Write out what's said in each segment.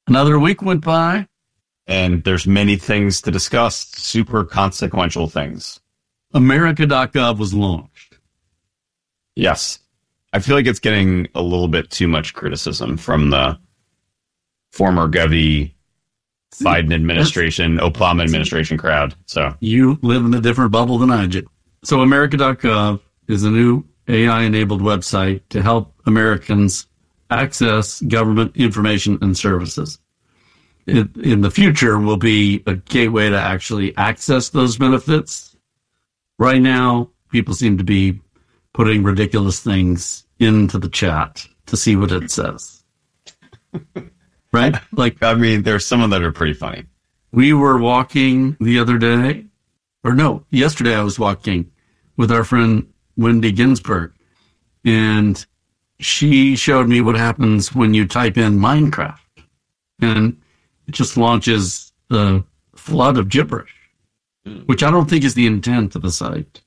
Another week went by. And there's many things to discuss, super consequential things. America.gov was launched. Yes. I feel like it's getting a little bit too much criticism from the former Govy, Biden administration, Obama administration crowd. So you live in a different bubble than I do. So America.gov is a new AI-enabled website to help Americans access government information and services. In the future will be a gateway to actually access those benefits. Right now, people seem to be putting ridiculous things into the chat to see what it says. Right? Like, I mean, there's some of that are pretty funny. We were walking the other day, yesterday I was walking with our friend Wendy Ginsburg, and she showed me what happens when you type in Minecraft. And it just launches the flood of gibberish, which I don't think is the intent of the site.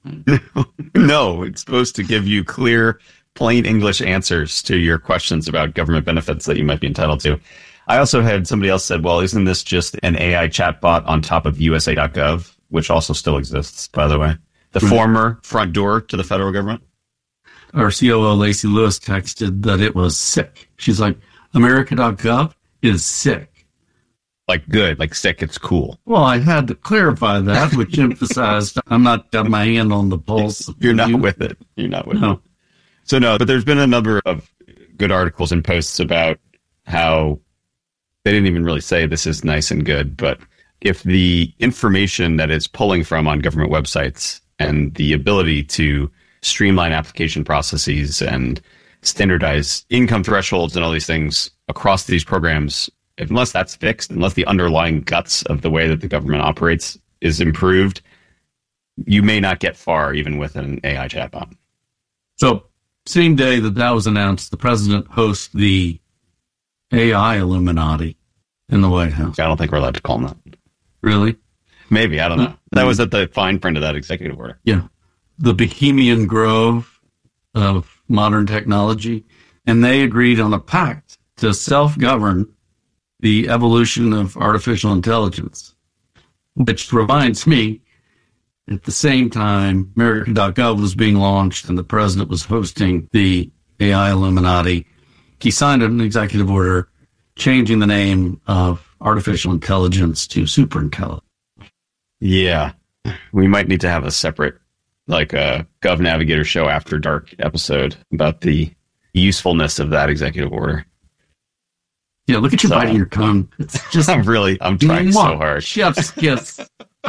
No, it's supposed to give you clear, plain English answers to your questions about government benefits that you might be entitled to. I also had somebody else said, well, isn't this just an AI chatbot on top of USA.gov, which also still exists, by the way? The former front door to the federal government? Our COO, Lacey Lewis, texted that it was sick. She's like, America.gov is sick. Like good, like sick, it's cool. Well, I had to clarify that, which emphasized I'm not got my hand on the pulse. You're not with it. You're not with it. So no, but there's been a number of good articles and posts about how they didn't even really say this is nice and good, but if the information that it's pulling from on government websites and the ability to streamline application processes and standardize income thresholds and all these things across these programs, unless that's fixed, unless the underlying guts of the way that the government operates is improved, you may not get far even with an AI chatbot. So, same day that was announced, the president hosts the AI Illuminati in the White House. I don't think we're allowed to call them that. Really? Maybe, I don't know. That was at the fine print of that executive order. Yeah. The Bohemian Grove of modern technology. And they agreed on a pact to self-govern the evolution of artificial intelligence, which reminds me, at the same time, America.gov was being launched and the president was hosting the AI Illuminati. He signed an executive order changing the name of artificial intelligence to superintelligence. Yeah. We might need to have a separate, like a Gov Navigator show after dark episode about the usefulness of that executive order. Yeah, look at you biting your tongue. It's just I'm trying so hard. Chef's kiss.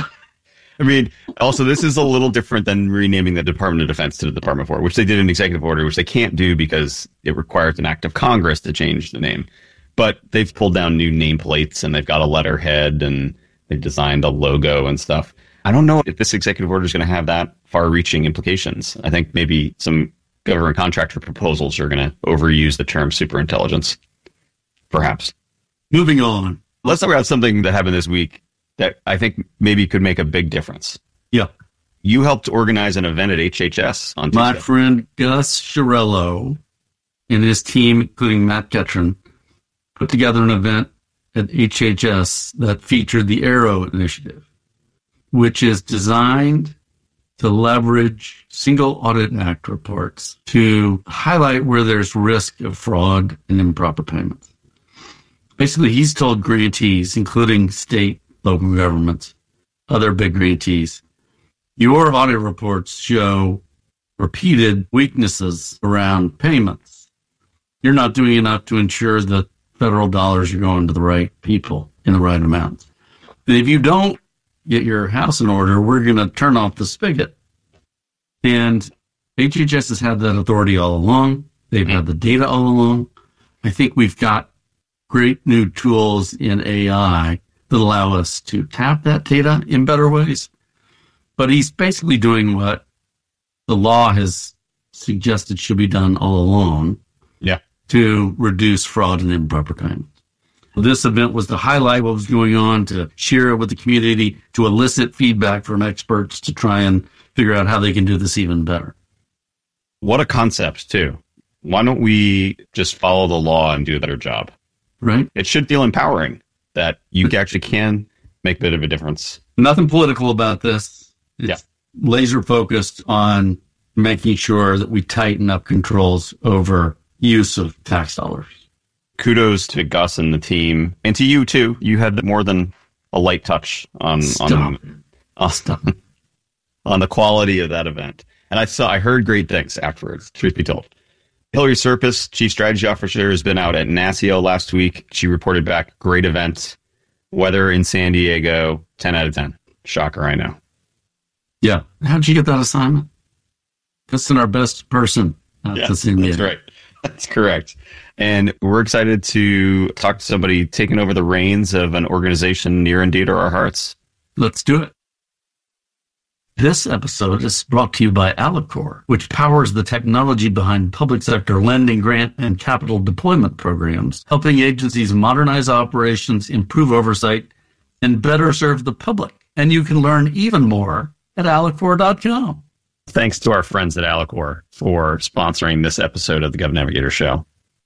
I mean, also, this is a little different than renaming the Department of Defense to the Department of War, which they did in executive order, which they can't do because it requires an act of Congress to change the name. But they've pulled down new nameplates and they've got a letterhead and they've designed a logo and stuff. I don't know if this executive order is going to have that far-reaching implications. I think maybe some government contractor proposals are going to overuse the term superintelligence. Perhaps. Moving on. Let's talk about something that happened this week that I think maybe could make a big difference. Yeah. You helped organize an event at HHS on Tuesday. My friend Gus Chiarello and his team, including Matt Ketron, put together an event at HHS that featured the Arrow Initiative, which is designed to leverage Single Audit Act reports to highlight where there's risk of fraud and improper payments. Basically, he's told grantees, including state, local governments, other big grantees, your audit reports show repeated weaknesses around payments. You're not doing enough to ensure that federal dollars are going to the right people in the right amounts. And if you don't get your house in order, we're going to turn off the spigot. And HHS has had that authority all along. They've had the data all along. I think we've got great new tools in AI that allow us to tap that data in better ways. But he's basically doing what the law has suggested should be done all along. Yeah. To reduce fraud and improper payments. This event was to highlight what was going on, to share it with the community, to elicit feedback from experts to try and figure out how they can do this even better. What a concept, too. Why don't we just follow the law and do a better job? Right. It should feel empowering that you actually can make a bit of a difference. Nothing political about this. It's laser focused on making sure that we tighten up controls over use of tax dollars. Kudos to Gus and the team, and to you too. You had more than a light touch on the quality of that event. And I heard great things afterwards, truth be told. Hillary Serpis, Chief Strategy Officer, has been out at NASCIO last week. She reported back, great event. Weather in San Diego, 10 out of 10. Shocker, I know. Yeah. How'd you get that assignment? That's our best person. That's right. That's correct. And we're excited to talk to somebody taking over the reins of an organization near and dear to our hearts. Let's do it. This episode is brought to you by Alicorp, which powers the technology behind public sector lending, grant, and capital deployment programs, helping agencies modernize operations, improve oversight, and better serve the public. And you can learn even more at alicorp.com. Thanks to our friends at Alicorp for sponsoring this episode of the Gov Navigator Show.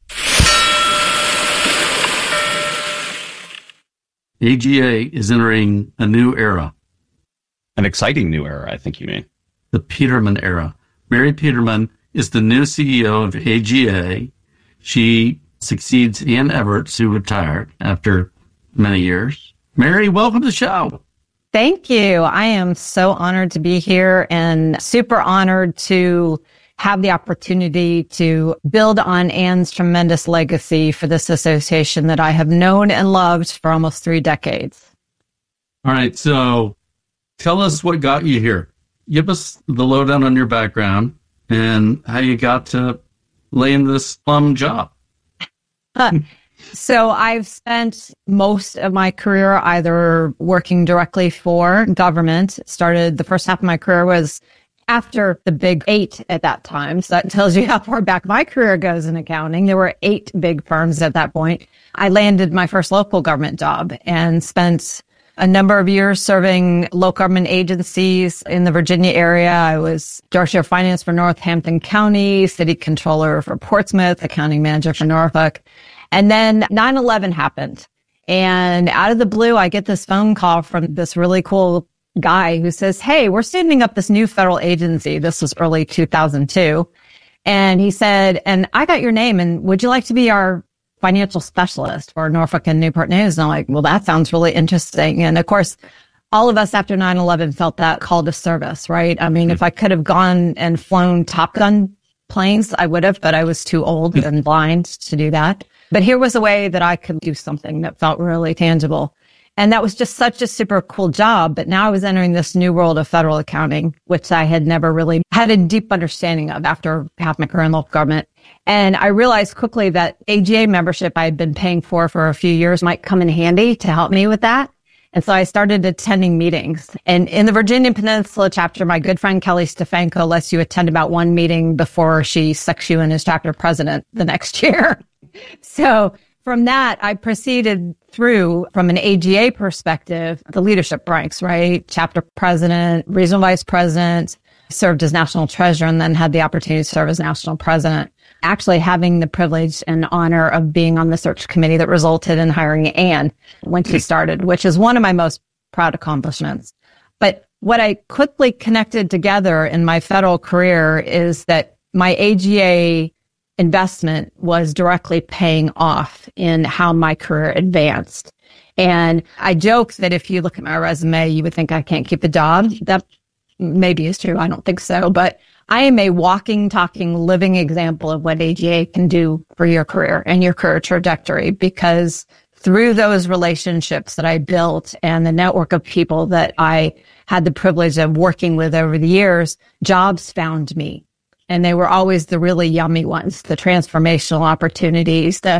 AGA is entering a new era. An exciting new era, I think you mean. The Peterman era. Mary Peterman is the new CEO of AGA. She succeeds Ian Everts, who retired after many years. Mary, welcome to the show. Thank you. I am so honored to be here and super honored to have the opportunity to build on Anne's tremendous legacy for this association that I have known and loved for almost 3 decades. All right. So tell us what got you here. Give us the lowdown on your background and how you got to lay in this plum job. So I've spent most of my career either working directly for government. Started the first half of my career was after the big 8 at that time. So that tells you how far back my career goes in accounting. There were 8 big firms at that point. I landed my first local government job and spent a number of years serving local government agencies in the Virginia area. I was Director of Finance for Northampton County, City Controller for Portsmouth, Accounting Manager for Norfolk. And then 9/11 happened. And out of the blue, I get this phone call from this really cool guy who says, hey, we're standing up this new federal agency. This was early 2002. And he said, and I got your name, and would you like to be our financial specialist for Norfolk and Newport News? And I'm like, well, that sounds really interesting. And of course, all of us after 9/11 felt that call to service, right? I mean, if I could have gone and flown Top Gun planes, I would have, but I was too old and blind to do that. But here was a way that I could do something that felt really tangible. And that was just such a super cool job. But now I was entering this new world of federal accounting, which I had never really had a deep understanding of after half my career in local government. And I realized quickly that AGA membership I had been paying for a few years might come in handy to help me with that. And so I started attending meetings. And in the Virginia Peninsula chapter, my good friend Kelly Stefanko lets you attend about 1 meeting before she sucks you in as chapter president the next year. So from that, I proceeded through, from an AGA perspective, the leadership ranks, right? Chapter president, regional vice president, served as national treasurer, and then had the opportunity to serve as national president. Actually having the privilege and honor of being on the search committee that resulted in hiring Anne when she started, which is one of my most proud accomplishments. But what I quickly connected together in my federal career is that my AGA investment was directly paying off in how my career advanced. And I joke that if you look at my resume, you would think I can't keep a job. That maybe is true. I don't think so. But I am a walking, talking, living example of what AGA can do for your career and your career trajectory, because through those relationships that I built and the network of people that I had the privilege of working with over the years, jobs found me. And they were always the really yummy ones, the transformational opportunities, the,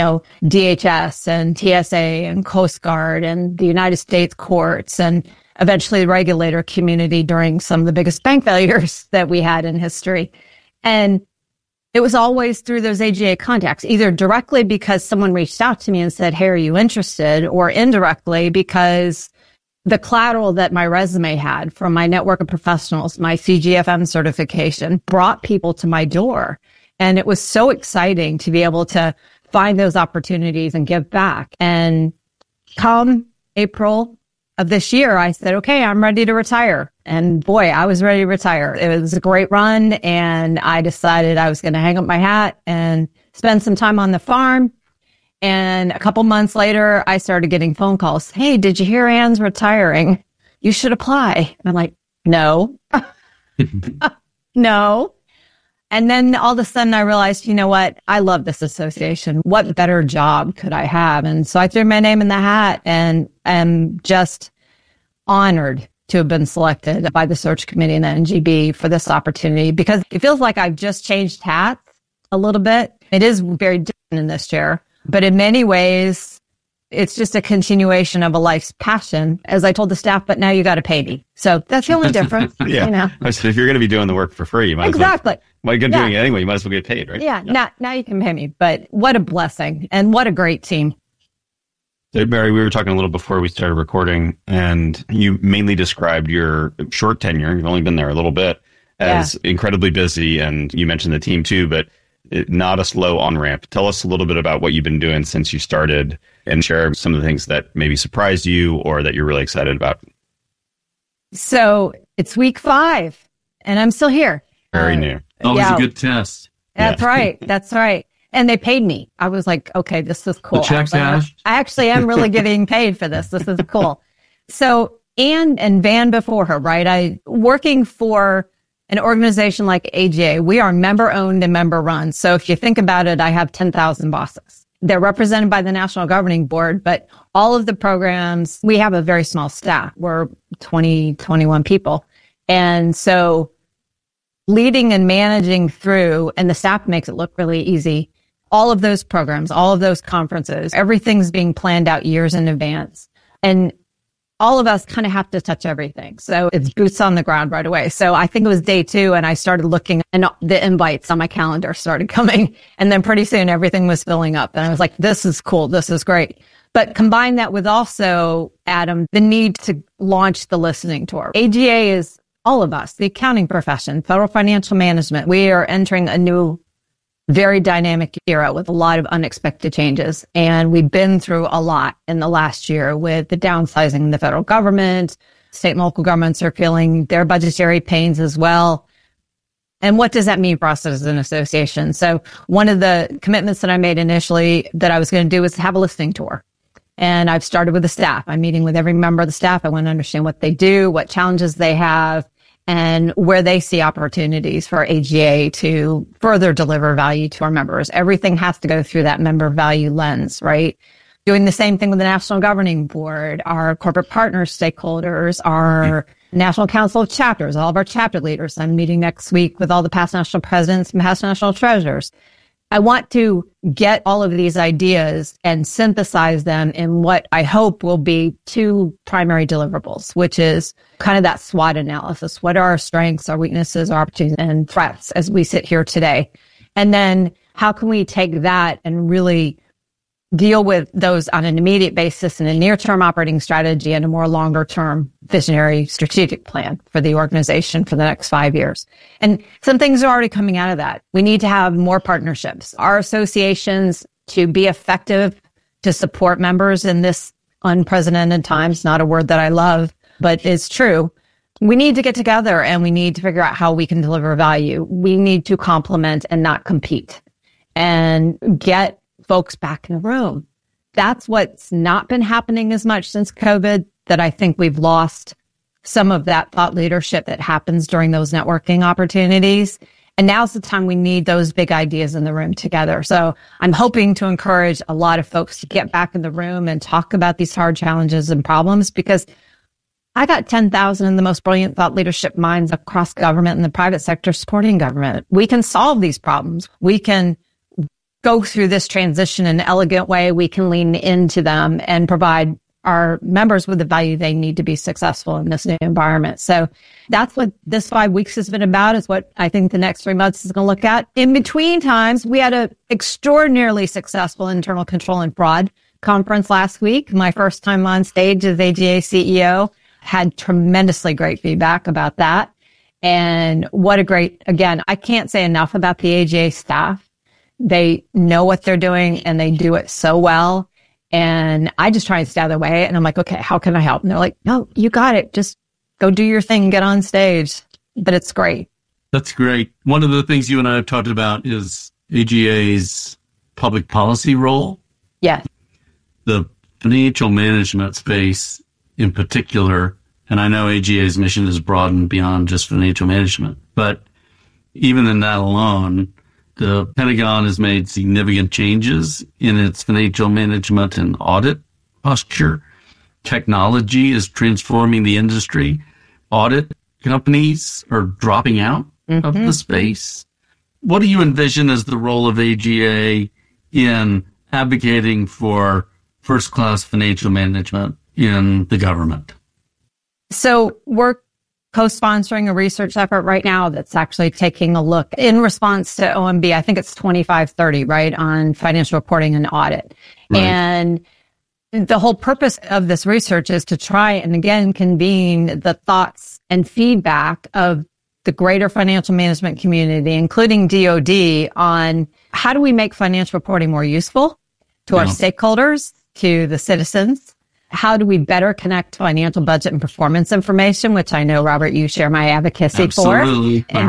DHS and TSA and Coast Guard and the United States courts and eventually the regulator community during some of the biggest bank failures that we had in history. And it was always through those AGA contacts, either directly because someone reached out to me and said, hey, are you interested? Or indirectly because the collateral that my resume had from my network of professionals, my CGFM certification, brought people to my door. And it was so exciting to be able to find those opportunities and give back. And come April of this year, I said, okay, I'm ready to retire. And boy, I was ready to retire. It was a great run. And I decided I was going to hang up my hat and spend some time on the farm. And a couple months later, I started getting phone calls. Hey, did you hear Ann's retiring? You should apply. And I'm like, no, no. And then all of a sudden I realized, you know what? I love this association. What better job could I have? And so I threw my name in the hat and am just honored to have been selected by the search committee and the NGB for this opportunity, because it feels like I've just changed hats a little bit. It is very different in this chair, but in many ways, it's just a continuation of a life's passion. As I told the staff, but now you got to pay me. So that's the only difference. Yeah. You know? I said, if you're going to be doing the work for free, you might exactly. Well, you're doing it anyway. You might as well get paid, right? Yeah. Now you can pay me. But what a blessing and what a great team. So, Mary, we were talking a little before we started recording, and you mainly described your short tenure. You've only been there a little bit as incredibly busy, and you mentioned the team too, but not a slow on-ramp. Tell us a little bit about what you've been doing since you started and share some of the things that maybe surprised you or that you're really excited about. So it's week 5 and I'm still here. Very new. Always a good test. That's right. That's right. And they paid me. I was like, okay, this is cool. The check's cashed. I actually am really getting paid for this. This is cool. So Ann and Van before her, right? I working for an organization like AGA, we are member owned and member run. So if you think about it, I have 10,000 bosses. They're represented by the National Governing Board, but all of the programs, we have a very small staff. We're 20, 21 people. And so leading and managing through, and the staff makes it look really easy, all of those programs, all of those conferences, everything's being planned out years in advance. And all of us kind of have to touch everything. So it's boots on the ground right away. So I think it was day 2 and I started looking and the invites on my calendar started coming. And then pretty soon everything was filling up. And I was like, this is cool. This is great. But combine that with also, Adam, the need to launch the listening tour. AGA is all of us, the accounting profession, federal financial management. We are entering a new, very dynamic era with a lot of unexpected changes. And we've been through a lot in the last year with the downsizing in the federal government. State and local governments are feeling their budgetary pains as well. And what does that mean for us as an association? So one of the commitments that I made initially that I was going to do was to have a listening tour. And I've started with the staff. I'm meeting with every member of the staff. I want to understand what they do, what challenges they have, and where they see opportunities for AGA to further deliver value to our members. Everything has to go through that member value lens, right? Doing the same thing with the National Governing Board, our corporate partners, stakeholders, our National Council of Chapters, all of our chapter leaders. I'm meeting next week with all the past national presidents and past national treasurers. I want to get all of these ideas and synthesize them in what I hope will be 2 primary deliverables, which is kind of that SWOT analysis. What are our strengths, our weaknesses, our opportunities, and threats as we sit here today? And then how can we take that and really deal with those on an immediate basis in a near-term operating strategy and a more longer-term visionary strategic plan for the organization for the next 5 years. And some things are already coming out of that. We need to have more partnerships. Our associations, to be effective, to support members in this unprecedented times, not a word that I love, but it's true. We need to get together and we need to figure out how we can deliver value. We need to complement and not compete and get folks back in the room. That's what's not been happening as much since COVID, that I think we've lost some of that thought leadership that happens during those networking opportunities. And now's the time we need those big ideas in the room together. So I'm hoping to encourage a lot of folks to get back in the room and talk about these hard challenges and problems, because I got 10,000 of the most brilliant thought leadership minds across government and the private sector supporting government. We can solve these problems. We can go through this transition in an elegant way. We can lean into them and provide our members with the value they need to be successful in this new environment. So that's what this 5 weeks has been about, is what I think the next 3 months is going to look at. In between times, we had an extraordinarily successful internal control and fraud conference last week. My first time on stage as AGA CEO. Had tremendously great feedback about that. And what a great, again, I can't say enough about the AGA staff. They know what they're doing and they do it so well. And I just try and stay out of the way. And I'm like, okay, how can I help? And they're like, no, you got it. Just go do your thing, get on stage. But it's great. That's great. One of the things you and I have talked about is AGA's public policy role. Yes. The financial management space in particular, and I know AGA's mission is broadened beyond just financial management, but even in that alone, the Pentagon has made significant changes in its financial management and audit posture. Technology is transforming the industry. Audit companies are dropping out of the space. What do you envision as the role of AGA in advocating for first-class financial management in the government? So we're co-sponsoring a research effort right now that's actually taking a look in response to OMB. I think it's 2530, right, on financial reporting and audit. Right. And the whole purpose of this research is to try and, again, convene the thoughts and feedback of the greater financial management community, including DoD, on how do we make financial reporting more useful to our stakeholders, to the citizens. How do we better connect financial budget and performance information, which I know, Robert, you share my advocacy Absolutely. for. And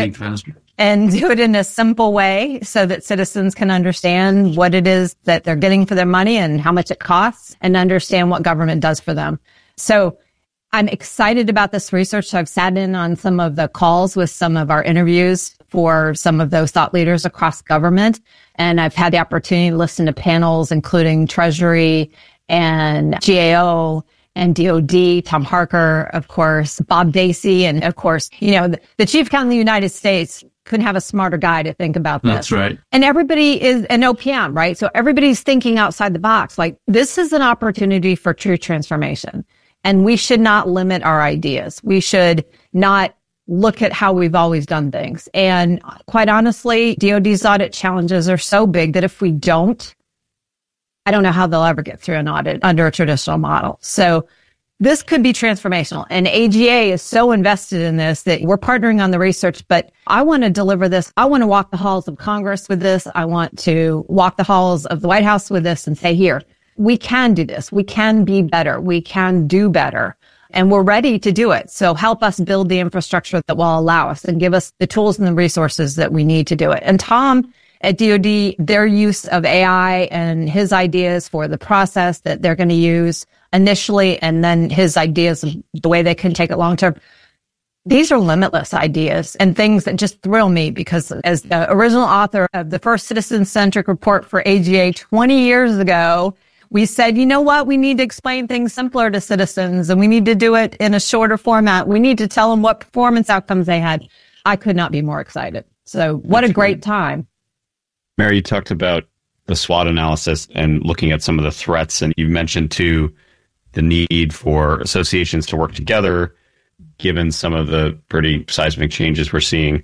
do it in a simple way so that citizens can understand what it is that they're getting for their money and how much it costs, and understand what government does for them. So I'm excited about this research. I've sat in on some of the calls with some of our interviews for some of those thought leaders across government. And I've had the opportunity to listen to panels, including Treasury and GAO and DOD, Tom Harker, of course, Bob Dacey, and of course, the Chief Accountant of the United States couldn't have a smarter guy to think about this. That's right. And everybody is an OPM, right? So everybody's thinking outside the box. Like, this is an opportunity for true transformation. And we should not limit our ideas. We should not look at how we've always done things. And quite honestly, DOD's audit challenges are so big that if we don't, I don't know how they'll ever get through an audit under a traditional model. So this could be transformational. And AGA is so invested in this that we're partnering on the research, but I want to deliver this. I want to walk the halls of Congress with this. I want to walk the halls of the White House with this and say, here, we can do this. We can be better. We can do better. And we're ready to do it. So help us build the infrastructure that will allow us and give us the tools and the resources that we need to do it. And Tom at DoD, their use of AI and his ideas for the process that they're going to use initially, and then his ideas of the way they can take it long term. These are limitless ideas and things that just thrill me, because as the original author of the first citizen-centric report for AGA 20 years ago, we said, you know what? We need to explain things simpler to citizens, and we need to do it in a shorter format. We need to tell them what performance outcomes they had. I could not be more excited. So what a great time. Mary, you talked about the SWOT analysis and looking at some of the threats, and you mentioned too the need for associations to work together, given some of the pretty seismic changes we're seeing.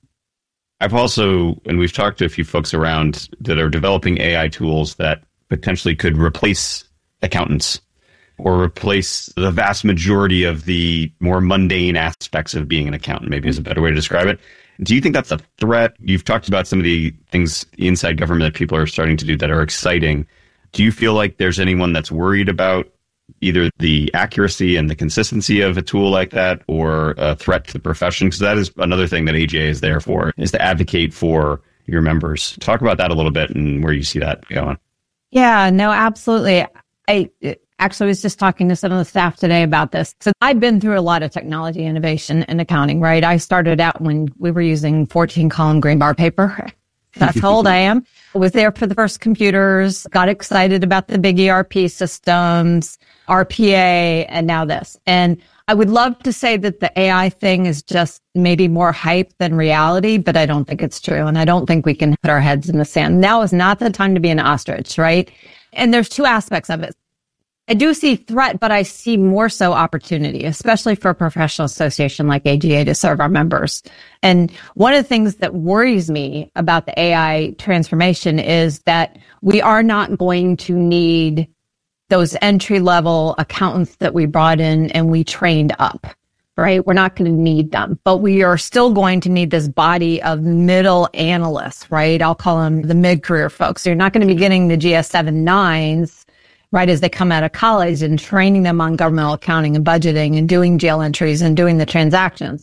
I've also, and we've talked to a few folks around that are developing AI tools that potentially could replace accountants or replace the vast majority of the more mundane aspects of being an accountant, maybe is a better way to describe it. Do you think that's a threat? You've talked about some of the things inside government that people are starting to do that are exciting. Do you feel like there's anyone that's worried about either the accuracy and the consistency of a tool like that, or a threat to the profession? Because that is another thing that AGA is there for, is to advocate for your members. Talk about that a little bit and where you see that going. Yeah, no, absolutely. I actually was just talking to some of the staff today about this. So I've been through a lot of technology innovation in accounting, right? I started out when we were using 14-column green bar paper. That's how old I am. I was there for the first computers, got excited about the big ERP systems, RPA, and now this. And I would love to say that the AI thing is just maybe more hype than reality, but I don't think it's true. And I don't think we can put our heads in the sand. Now is not the time to be an ostrich, right? And there's two aspects of it. I do see threat, but I see more so opportunity, especially for a professional association like AGA to serve our members. And one of the things that worries me about the AI transformation is that we are not going to need those entry-level accountants that we brought in and we trained up, right? We're not going to need them, but we are still going to need this body of middle analysts, right? I'll call them the mid-career folks. So you're not going to be getting the GS-7-9s, right, as they come out of college and training them on governmental accounting and budgeting and doing GL entries and doing the transactions.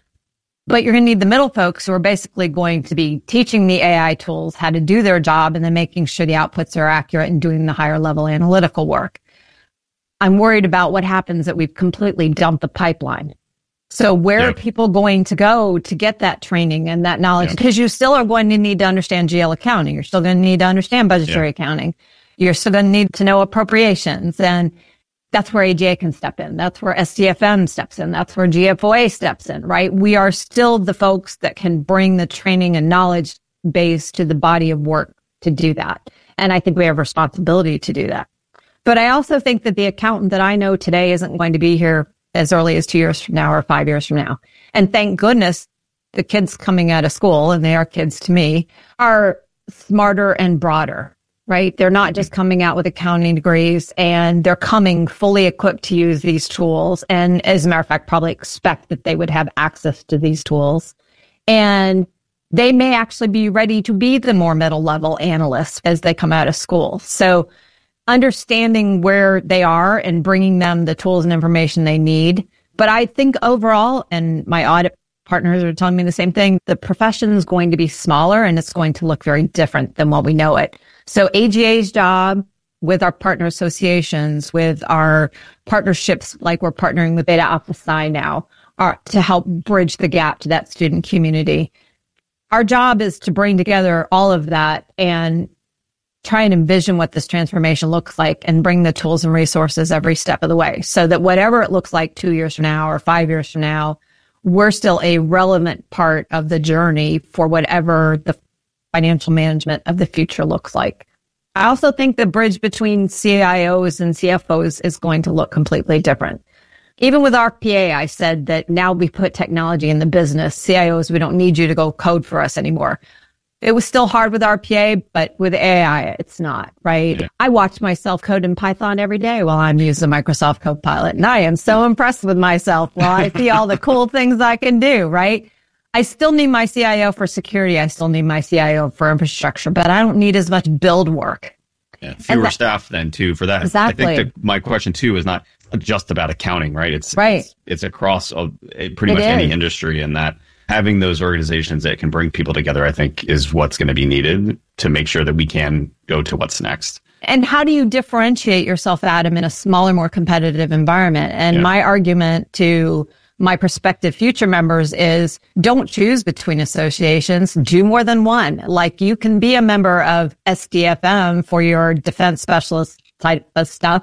But you're going to need the middle folks who are basically going to be teaching the AI tools how to do their job and then making sure the outputs are accurate and doing the higher level analytical work. I'm worried about what happens that we've completely dumped the pipeline. So where are people going to go to get that training and that knowledge? Because you still are going to need to understand GL accounting. You're still going to need to understand budgetary accounting. You're still going to need to know appropriations. And that's where AGA can step in. That's where SDFM steps in. That's where GFOA steps in, right? We are still the folks that can bring the training and knowledge base to the body of work to do that. And I think we have responsibility to do that. But I also think that the accountant that I know today isn't going to be here as early as 2 years from now or 5 years from now. And thank goodness the kids coming out of school, and they are kids to me, are smarter and broader, right? They're not just coming out with accounting degrees, and they're coming fully equipped to use these tools. And as a matter of fact, probably expect that they would have access to these tools. And they may actually be ready to be the more middle level analysts as they come out of school. So understanding where they are and bringing them the tools and information they need. But I think overall, and my audit partners are telling me the same thing, the profession is going to be smaller and it's going to look very different than what we know it. So AGA's job with our partner associations, with our partnerships, like we're partnering with Beta Alpha Psi now, are to help bridge the gap to that student community. Our job is to bring together all of that and try and envision what this transformation looks like and bring the tools and resources every step of the way so that whatever it looks like 2 years from now or 5 years from now, we're still a relevant part of the journey for whatever the financial management of the future looks like. I also think the bridge between CIOs and CFOs is going to look completely different. Even with RPA, I said that now we put technology in the business. CIOs, we don't need you to go code for us anymore. It was still hard with RPA, but with AI, it's not, right? Yeah. I watch myself code in Python every day while I'm using Microsoft Copilot, and I am so impressed with myself while I see all the cool things I can do, right? I still need my CIO for security. I still need my CIO for infrastructure, but I don't need as much build work. Yeah, fewer staff then, too, for that. Exactly. I think my question, too, is not just about accounting, right? It's across pretty much any industry, and that having those organizations that can bring people together, I think, is what's going to be needed to make sure that we can go to what's next. And how do you differentiate yourself, Adam, in a smaller, more competitive environment? And my argument to my prospective future members is don't choose between associations, do more than one. Like you can be a member of SDFM for your defense specialist type of stuff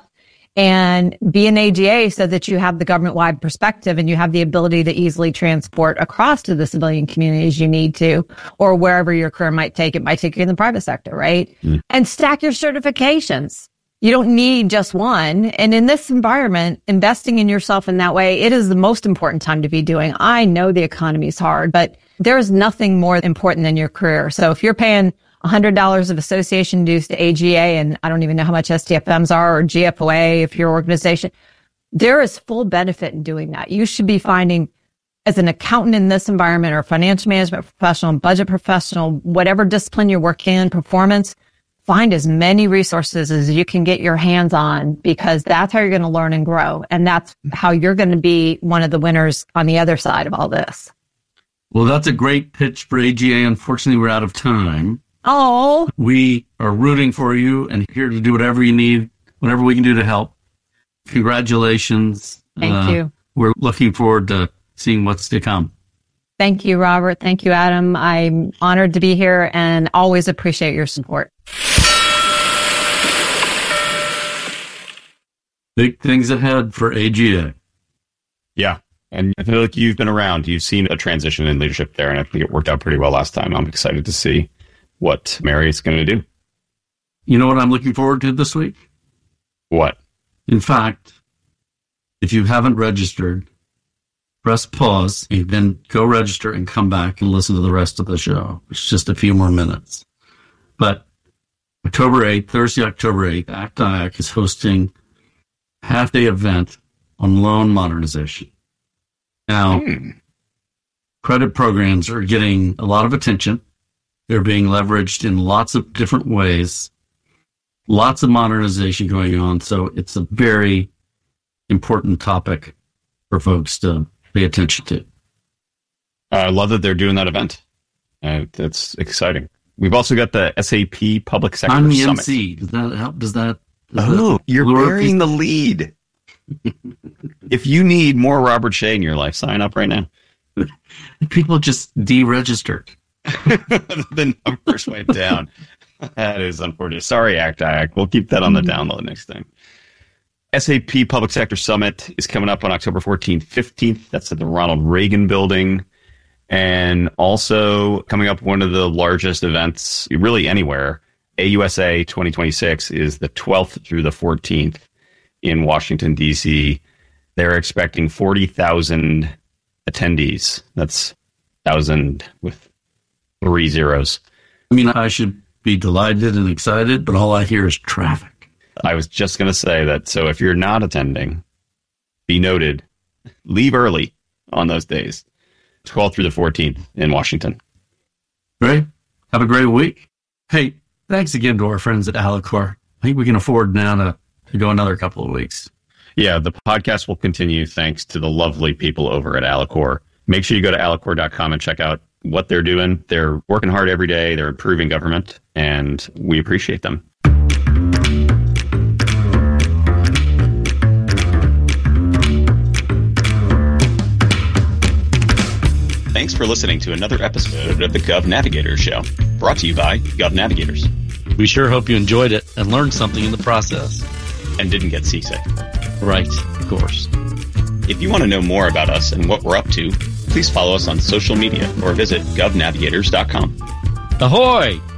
and be an AGA so that you have the government-wide perspective and you have the ability to easily transport across to the civilian communities you need to, or wherever your career might take. It might take you in the private sector, right? And stack your certifications. You don't need just one. And in this environment, investing in yourself in that way, it is the most important time to be doing. I know the economy is hard, but there is nothing more important than your career. So if you're paying $100 of association dues to AGA, and I don't even know how much SDFMs are, or GFOA, if your organization, there is full benefit in doing that. You should be finding, as an accountant in this environment, or financial management professional, budget professional, whatever discipline you're working in, performance, find as many resources as you can get your hands on, because that's how you're going to learn and grow. And that's how you're going to be one of the winners on the other side of all this. Well, that's a great pitch for AGA. Unfortunately, we're out of time. Oh, we are rooting for you and here to do whatever you need, whatever we can do to help. Congratulations. Thank you. We're looking forward to seeing what's to come. Thank you, Robert. Thank you, Adam. I'm honored to be here and always appreciate your support. Big things ahead for AGA. Yeah. And I feel like you've been around. You've seen a transition in leadership there, and I think it worked out pretty well last time. I'm excited to see what Mary is going to do. You know what I'm looking forward to this week? What? In fact, if you haven't registered, press pause, and then go register and come back and listen to the rest of the show. It's just a few more minutes. But October 8th, Thursday, October 8th, ACT-IAC is hosting a half-day event on loan modernization. Now, credit programs are getting a lot of attention. They're being leveraged in lots of different ways. Lots of modernization going on. So it's a very important topic for folks to pay attention to. I love that they're doing that event. That's exciting. We've also got the SAP Public Sector I'm the Summit. MC. Does that help? Does that you're burying the lead. If you need more Robert Shea in your life, sign up right now. People just deregistered. The numbers went down. That is unfortunate. Sorry, Act. We'll keep that on the download next time. SAP Public Sector Summit is coming up on October 14th, 15th. That's at the Ronald Reagan Building. And also coming up, one of the largest events really anywhere, AUSA 2026, is the 12th through the 14th in Washington, D.C. They're expecting 40,000 attendees. That's 1,000 with 3 zeros. I mean, I should be delighted and excited, but all I hear is traffic. I was just going to say that. So if you're not attending, be noted, leave early on those days. 12th through the 14th in Washington. Great. Have a great week. Hey, thanks again to our friends at Alacor. I think we can afford now to go another couple of weeks. Yeah, the podcast will continue thanks to the lovely people over at Alacor. Make sure you go to alacor.com and check out what they're doing. They're working hard every day. They're improving government, and we appreciate them. Thanks for listening to another episode of the Gov Navigators Show, brought to you by Gov Navigators. We sure hope you enjoyed it and learned something in the process. And didn't get seasick. Right, of course. If you want to know more about us and what we're up to, please follow us on social media or visit govnavigators.com. Ahoy!